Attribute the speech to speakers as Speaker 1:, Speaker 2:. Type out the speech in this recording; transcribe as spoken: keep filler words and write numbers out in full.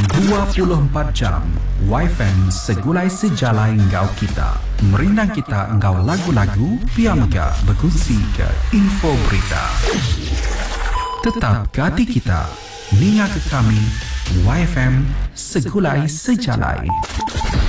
Speaker 1: dua puluh empat jam Y F M segulai sejalai engkau kita. Merindang kita engkau lagu-lagu, biar megah berkongsi ke info berita. Tetap ke hati kita, ninga ke kami, Y F M segulai sejalai.